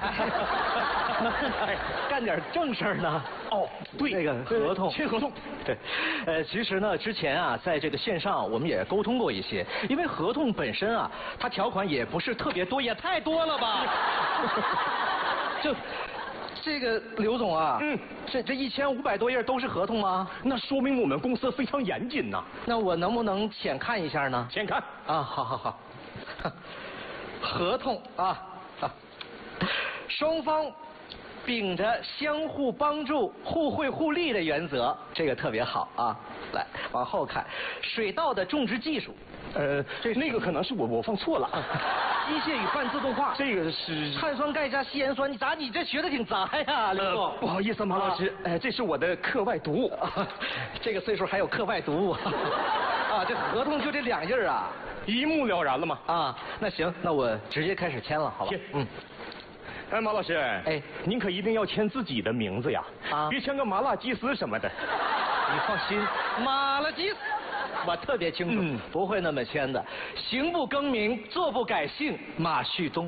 哎，干点正事儿呢。 哦，对， 那个合同， 签合同。 对，其实呢，之前啊，在这个线上我们也沟通过一些，因为合同本身啊，它条款也不是特别多，也太多了吧？就这个刘总啊，这1500多页都是合同吗？ 那说明我们公司非常严谨呐。 那我能不能浅看一下呢？ 先看啊，好，合同啊，双方秉着相互帮助、互惠互利的原则，这个特别好啊。来，往后看，水稻的种植技术， 那个可能是我放错了。 机械与半自动化， 这个是碳酸钙加稀盐酸。你这学的挺杂呀，刘总。 不好意思，马老师，这是我的课外读物。 这个岁数还有课外读物啊？这合同就这2页啊？ 一目了然了吗？ 啊，那行，那我直接开始签了，好吧？ 哎，马老师， 哎， 您可一定要签自己的名字呀，别签个麻辣鸡丝什么的。 你放心，麻辣鸡丝我特别清楚，不会那么签的。行不更名，坐不改姓，马旭东。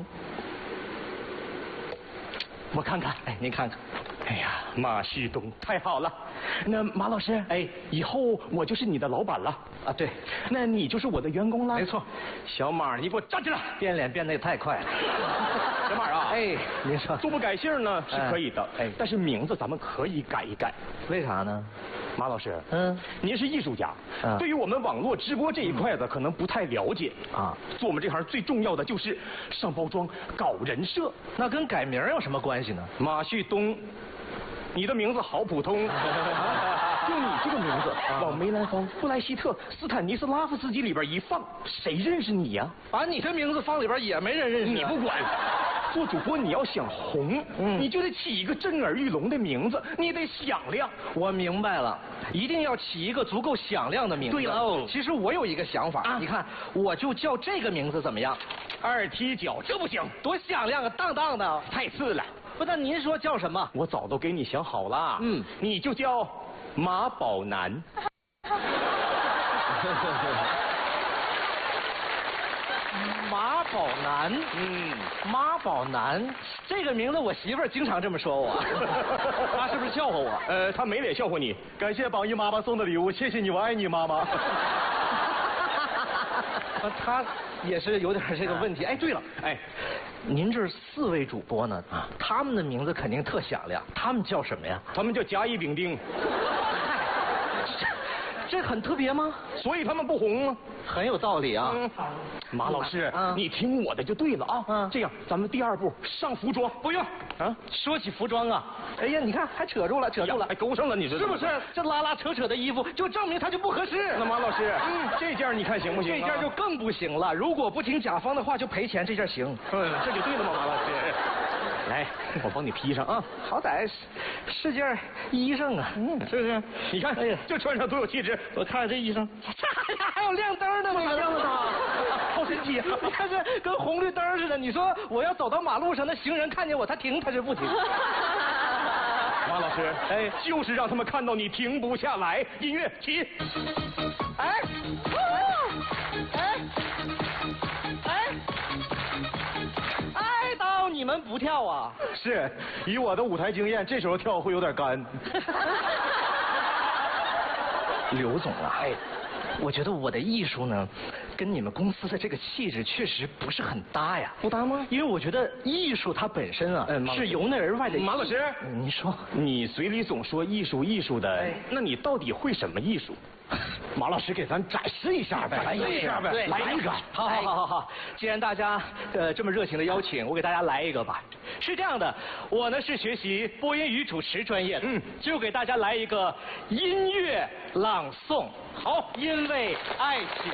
我看看， 哎，您看看。 哎呀，马旭东，太好了。那马老师， 哎， 以后我就是你的老板了。 啊，对， 那你就是我的员工了。 没错。 小马，你给我站起来！ 变脸变得也太快了。 小马啊， 哎，您说， 坐不改姓呢是可以的，但是名字咱们可以改一改。 为啥呢？ 马老师，您是艺术家，对于我们网络直播这一块的可能不太了解啊。做我们这行最重要的就是上包装、搞人设。 那跟改名有什么关系呢？ 马旭东，你的名字好普通。就你这个名字，往梅兰芳、布莱希特、斯坦尼斯拉夫斯基里边一放，谁认识你呀？ 把你的名字放里边也没人认识。 你不管。做主播你要想红，你就得起一个震耳欲聋的名字，你得响亮。 我明白了，一定要起一个足够响亮的名字。 对了， 其实我有一个想法，你看，我就叫这个名字怎么样？ 二踢脚，这不行， 多响亮啊，当当的， 太次了。 不，那您说叫什么？ 我早都给你想好了，你就叫马宝南。 马宝南，马宝南，这个名字我媳妇儿经常这么说我，她是不是笑话我？ 她没脸笑话你。感谢榜一妈妈送的礼物，谢谢你，我爱你，妈妈。 她也是有点这个问题。哎，对了，您这4位主播呢？他们的名字肯定特响亮，他们叫什么呀？ 他们叫甲乙丙丁。 这很特别吗？ 所以他们不红啊。 很有道理啊。 马老师，你听我的就对了啊。这样，咱们第2步上服装。 不用啊。说起服装啊，哎呀，你看还扯住了， 还勾上了，你是不是？这拉拉扯扯的衣服，就证明它就不合适。 那马老师，这件你看行不行？ 这件就更不行了。如果不听甲方的话，就赔钱。这件行。 这就对了嘛，马老师。来，我帮你披上啊。 好歹是件衣裳啊，是不是？ 你看，这穿上多有气质。 我看看这衣裳，这还有亮灯呢，那个亮的，好神奇！你看这跟红绿灯似的。你说我要走到马路上，那行人看见我，他停他是不停？ 马老师，就是让他们看到你停不下来。音乐起。 爱到你们不跳啊？ 是，以我的舞台经验，这时候跳会有点干。 刘总啊，我觉得我的艺术呢，跟你们公司的这个气质确实不是很搭呀。 不搭吗？ 因为我觉得艺术它本身啊，是由内而外的。 马老师， 你说， 你嘴里总说艺术的，那你到底会什么艺术？马老师给咱展示一下呗， 来一个。好。既然大家这么热情的邀请，我给大家来一个吧。是这样的，我呢是学习播音与主持专业的，就给大家来一个音乐朗诵。好，因为爱情。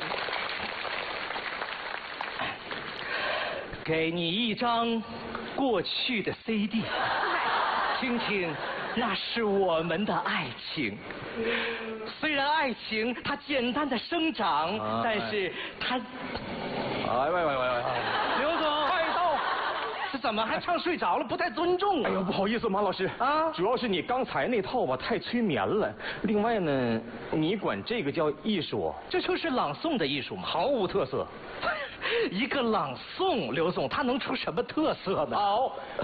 给你一张过去的 CD， 听听，那是我们的爱情。虽然爱情它简单的生长，但是它……喂，刘总，快到！这怎么还唱睡着了？不太尊重啊！ 哎呦，不好意思，马老师啊，主要是你刚才那套吧太催眠了。另外呢，你管这个叫艺术？ 这就是朗诵的艺术嘛， 毫无特色。 一个朗诵，刘总他能出什么特色呢？ 好。